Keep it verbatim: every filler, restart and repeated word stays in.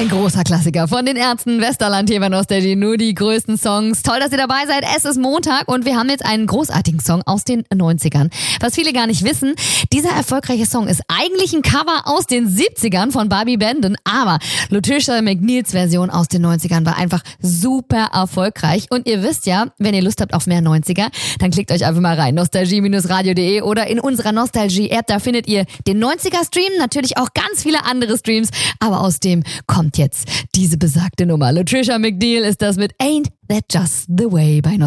Ein großer Klassiker von den Ärzten, Westerland hier bei Nostalgie, nur die größten Songs. Toll, dass ihr dabei seid. Es ist Montag und wir haben jetzt einen großartigen Song aus den neunzigern. Was viele gar nicht wissen, dieser erfolgreiche Song ist eigentlich ein Cover aus den siebzigern von Barbie Bandon, aber Latricia McNeils Version aus den neunzigern war einfach super erfolgreich. Und ihr wisst ja, wenn ihr Lust habt auf mehr neunziger, dann klickt euch einfach mal rein, nostalgie Bindestrich radio punkt de oder in unserer Nostalgie-App, da findet ihr den neunziger-Stream, natürlich auch ganz viele andere Streams, aber aus dem kommt jetzt diese besagte Nummer. Latricia McNeil ist das mit Ain't That Just the Way bei Nostalgie.